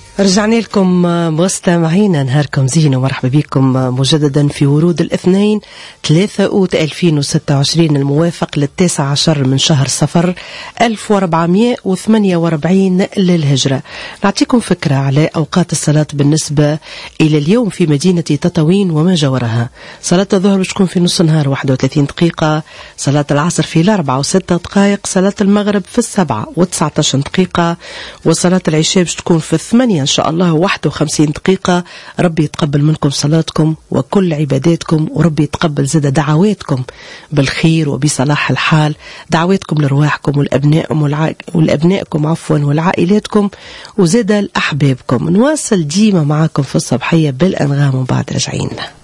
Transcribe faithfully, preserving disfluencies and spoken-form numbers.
رجعنا لكم مستمعينا، نهاركم زين ومرحبا بكم مجددا في ورود الاثنين ثلاثة أوت ألفين وستة وعشرين الموافق للتاسع عشر من شهر صفر ألف وأربعمائة وثمانية وأربعين للهجرة. نعطيكم فكرة على أوقات الصلاة بالنسبة إلى اليوم في مدينة تطاوين وما جاورها. صلاة الظهر باش تكون في نص نهار واحد وثلاثين دقيقة، صلاة العصر في الأربعة وستة دقائق، صلاة المغرب في السبعة وتسعة عشر دقيقة، وصلاة العشاء باش تكون في الثمانية إن شاء الله واحد وخمسين دقيقة. ربي يتقبل منكم صلاتكم وكل عباداتكم، وربي يتقبل زاد دعواتكم بالخير وبصلاح الحال، دعواتكم لرواحكم والأبنائكم والع... والأبنائكم عفوا والعائلاتكم وزاد لأحبابكم. نواصل ديما معاكم في الصباحية بالأنغام وبعد رجعينا.